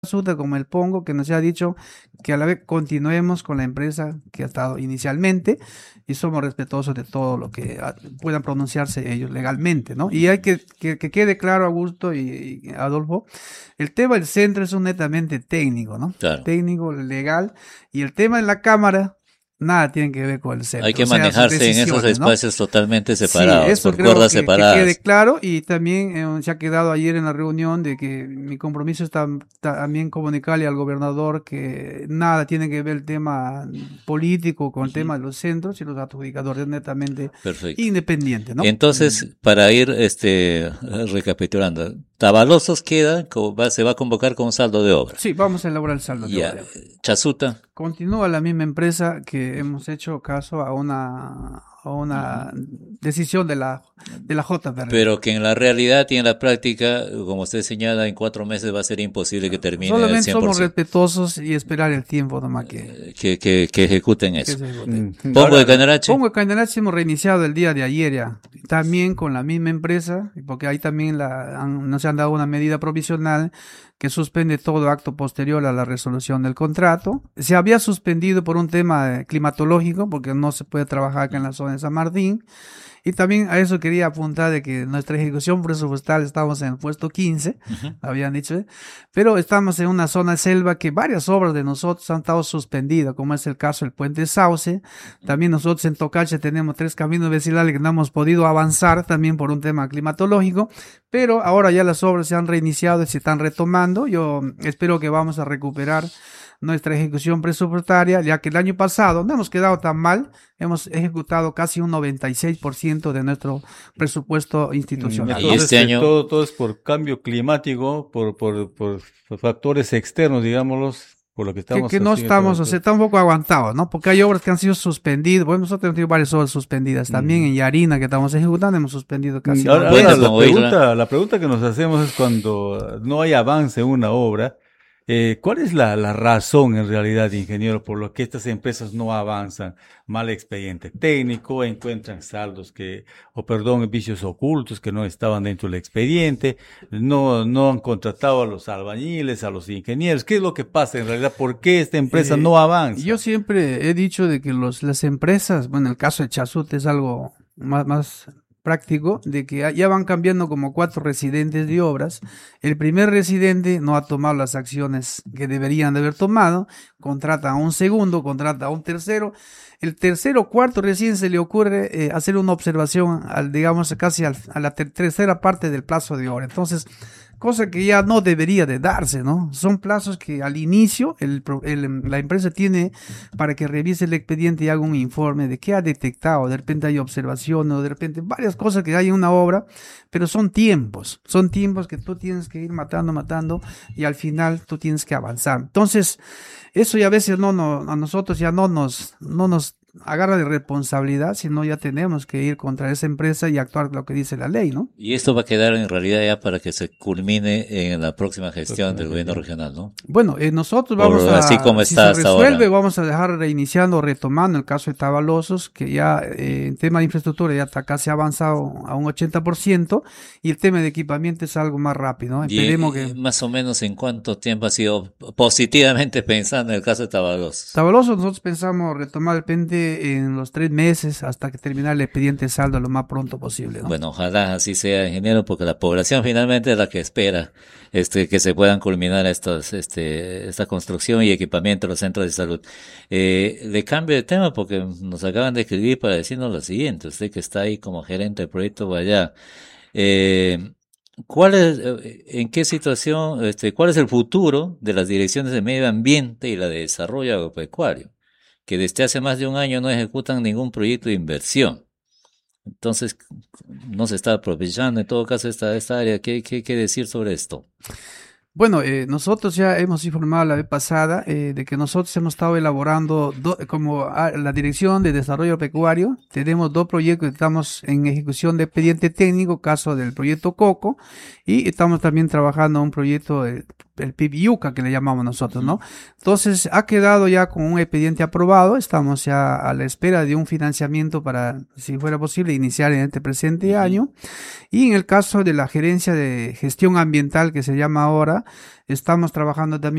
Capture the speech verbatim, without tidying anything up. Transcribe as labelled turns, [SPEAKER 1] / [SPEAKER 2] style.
[SPEAKER 1] Suta como el Pongo, que nos ha dicho que a la vez continuemos con la empresa que ha estado inicialmente y somos respetuosos de todo lo que ah, puedan pronunciarse ellos legalmente, ¿no? Y hay que que, que quede claro, Augusto y, y Adolfo, el tema del centro es un netamente técnico, ¿no?
[SPEAKER 2] Claro.
[SPEAKER 1] Técnico, legal, y el tema de la Cámara nada tiene que ver con el centro.
[SPEAKER 2] Hay que
[SPEAKER 1] o sea,
[SPEAKER 2] manejarse en esos espacios, ¿no?, totalmente separados,
[SPEAKER 1] sí, eso
[SPEAKER 2] por
[SPEAKER 1] creo
[SPEAKER 2] cuerdas
[SPEAKER 1] que, que
[SPEAKER 2] separadas.
[SPEAKER 1] quede claro, y también eh, se ha quedado ayer en la reunión de que mi compromiso es tam, también comunicarle al gobernador que nada tiene que ver el tema político con el uh-huh. tema de los centros y los adjudicadores, netamente
[SPEAKER 2] Perfecto.
[SPEAKER 1] Independiente, ¿no?
[SPEAKER 2] Entonces, mm. para ir este recapitulando, Tavalosos queda, se va a convocar con un saldo de obra.
[SPEAKER 1] Sí, vamos a elaborar el saldo
[SPEAKER 2] ya.
[SPEAKER 1] de obra.
[SPEAKER 2] Chasuta.
[SPEAKER 1] Continúa la misma empresa que hemos hecho caso a una a una decisión de la de la J P R.
[SPEAKER 2] Pero que en la realidad y en la práctica, como usted señala, en cuatro meses va a ser imposible que termine.
[SPEAKER 1] Solamente
[SPEAKER 2] al cien por ciento.
[SPEAKER 1] Somos respetuosos y esperar el tiempo nomás que
[SPEAKER 2] que, que, que ejecuten eso.
[SPEAKER 1] Que ejecuten.
[SPEAKER 2] Mm. Pongo de Canarache.
[SPEAKER 1] Pongo de Canarache hemos reiniciado el día de ayer ya, también con la misma empresa, porque ahí también la, han, nos han dado una medida provisional que suspende todo acto posterior a la resolución del contrato. Se había suspendido por un tema climatológico, porque no se puede trabajar acá en la zona de San Martín. Y también a eso quería apuntar de que nuestra ejecución presupuestal estamos en el puesto quince, uh-huh. habían dicho, ¿eh? Pero estamos en una zona de selva que varias obras de nosotros han estado suspendidas, como es el caso del Puente Sauce. También nosotros en Tocache tenemos tres caminos vecinales que no hemos podido avanzar también por un tema climatológico, pero ahora ya las obras se han reiniciado y se están retomando. Yo espero que vamos a recuperar nuestra ejecución presupuestaria, ya que el año pasado no hemos quedado tan mal, hemos ejecutado casi un noventa y seis por ciento de nuestro presupuesto institucional.
[SPEAKER 3] Entonces, este año todo, todo es por cambio climático, por, por, por factores externos, digámoslos, por lo que estamos
[SPEAKER 1] que, que no estamos, o sea, está un poco aguantados, ¿no? Porque hay obras que han sido suspendidas. Bueno, nosotros hemos tenido varias obras suspendidas. También mm. en Yarina, que estamos ejecutando, hemos suspendido casi.
[SPEAKER 3] Ahora, ahora la, pregunta, la pregunta que nos hacemos es cuando no hay avance en una obra, Eh, ¿cuál es la, la razón en realidad, ingeniero, por lo que estas empresas no avanzan? Mal expediente técnico, encuentran saldos que, o perdón, vicios ocultos que no estaban dentro del expediente, no, no han contratado a los albañiles, a los ingenieros. ¿Qué es lo que pasa en realidad? ¿Por qué esta empresa eh, no avanza?
[SPEAKER 1] Yo siempre he dicho de que los, las empresas, bueno, el caso de Chasut es algo más, más práctico, de que ya van cambiando como cuatro residentes de obras. El primer residente no ha tomado las acciones que deberían de haber tomado, contrata a un segundo, contrata a un tercero. El tercero o cuarto recién se le ocurre eh, hacer una observación, al, digamos, casi al, a la ter tercera parte del plazo de obra. Entonces, cosa que ya no debería de darse, ¿no? Son plazos que al inicio el, el, la empresa tiene para que revise el expediente y haga un informe de qué ha detectado. De repente hay observaciones o de repente varias cosas que hay en una obra, pero son tiempos, son tiempos que tú tienes que ir matando, matando y al final tú tienes que avanzar. Entonces, eso ya a veces no, no a nosotros ya no nos, no nos agarra de responsabilidad, sino ya tenemos que ir contra esa empresa y actuar lo que dice la ley, ¿no?
[SPEAKER 2] Y esto va a quedar en realidad ya para que se culmine en la próxima gestión del gobierno regional, ¿no?
[SPEAKER 1] Bueno, eh, nosotros vamos
[SPEAKER 2] Por,
[SPEAKER 1] a,
[SPEAKER 2] así como
[SPEAKER 1] si
[SPEAKER 2] está
[SPEAKER 1] se
[SPEAKER 2] hasta
[SPEAKER 1] resuelve,
[SPEAKER 2] ahora.
[SPEAKER 1] vamos a dejar reiniciando, retomando el caso de Tavalosos, que ya eh, en tema de infraestructura ya está casi avanzado a un ochenta por ciento, y el tema de equipamiento es algo más rápido, ¿no? Esperemos
[SPEAKER 2] y,
[SPEAKER 1] que...
[SPEAKER 2] Más o menos en cuánto tiempo ha sido positivamente pensando en el caso de Tavalosos.
[SPEAKER 1] Tavalosos nosotros pensamos retomar el pendiente en los tres meses hasta que termine el expediente de saldo lo más pronto posible, ¿no?
[SPEAKER 2] Bueno, ojalá así sea, ingeniero, porque la población finalmente es la que espera este que se puedan culminar estos, este, esta construcción y equipamiento de los centros de salud. Eh, le cambio de tema porque nos acaban de escribir para decirnos lo siguiente, usted que está ahí como gerente del proyecto Guayá, eh, ¿cuál es, en qué situación, este, cuál es el futuro de las direcciones de medio ambiente y la de desarrollo agropecuario, que desde hace más de un año no ejecutan ningún proyecto de inversión? Entonces, no se está aprovechando en todo caso esta, esta área. ¿Qué, qué, qué decir sobre esto?
[SPEAKER 1] Bueno, eh, nosotros ya hemos informado la vez pasada eh, de que nosotros hemos estado elaborando do, como a, la Dirección de Desarrollo Pecuario. Tenemos dos proyectos que estamos en ejecución de expediente técnico, caso del proyecto Coco, y estamos también trabajando en un proyecto, el, el P I B Yuca, que le llamamos nosotros, ¿no? Entonces, ha quedado ya con un expediente aprobado, estamos ya a la espera de un financiamiento para, si fuera posible, iniciar en este presente año. Y en el caso de la gerencia de gestión ambiental, que se llama ahora, Estamos trabajando también